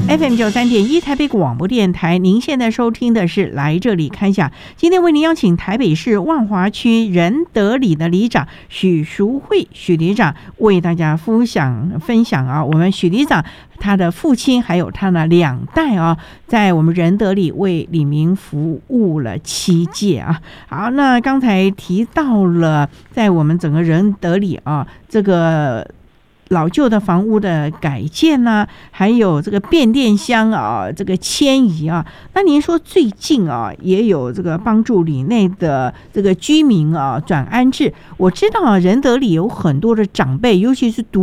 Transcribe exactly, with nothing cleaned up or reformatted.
F M 九三点一台北广播电台，您现在收听的是来这里看一下。今天为您邀请台北市万华区仁德里的里长许淑慧许里长为大家分享分享啊，我们许里长他的父亲还有他的两代啊，在我们仁德里为里民服务了七届啊。好，那刚才提到了在我们整个仁德里啊，这个老旧的房屋的改建啊，还有这个变电箱啊，这个迁移啊，那您说最近啊，也有这个帮助里内的这个居民啊转安置。我知道啊，仁德里有很多的长辈，尤其是独